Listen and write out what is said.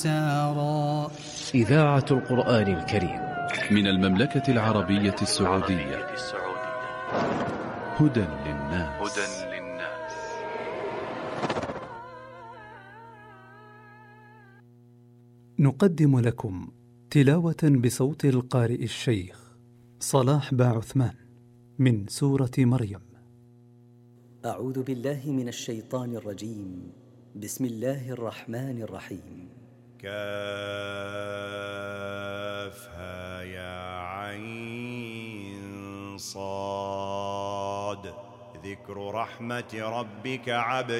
سارا. إذاعة القرآن الكريم من المملكة العربية السعودية. هدى للناس. نقدم لكم تلاوة بصوت القارئ الشيخ صلاح باعثمان من سورة مريم. أعوذ بالله من الشيطان الرجيم. بسم الله الرحمن الرحيم. كافها يا عين صاد. ذكر رحمة ربك عبده